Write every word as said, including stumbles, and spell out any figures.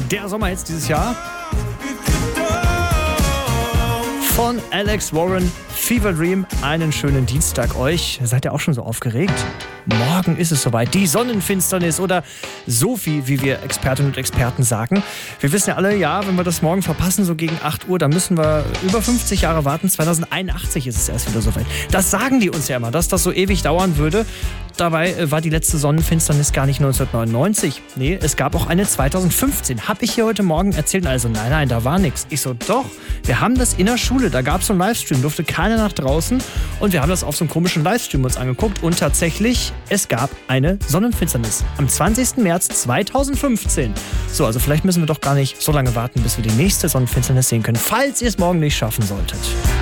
einer der Sommerhits dieses Jahr. Von Alex Warren, Fever Dream. Einen schönen Dienstag euch. Seid ihr auch schon so aufgeregt? Morgen ist es soweit. Die Sonnenfinsternis oder Sophie, wie wir Expertinnen und Experten sagen. Wir wissen ja alle, ja, wenn wir das morgen verpassen, so gegen acht Uhr, dann müssen wir über fünfzig Jahre warten. zweitausendeinundachtzig ist es erst wieder soweit. Das sagen die uns ja immer, dass das so ewig dauern würde. Dabei äh, war die letzte Sonnenfinsternis gar nicht neunzehnhundertneunundneunzig. Nee, es gab auch eine zweitausendfünfzehn. Hab ich hier heute Morgen erzählt. Also nein, nein, da war nichts. Ich so, doch, wir haben das in der Schule. Da gab es so einen Livestream, durfte keiner nach draußen. Und wir haben das auf so einem komischen Livestream uns angeguckt. Und tatsächlich, es gab eine Sonnenfinsternis. Am zwanzigsten März zweitausendfünfzehn. So, also vielleicht müssen wir doch gar nicht so lange warten, bis wir die nächste Sonnenfinsternis sehen können, falls ihr es morgen nicht schaffen solltet.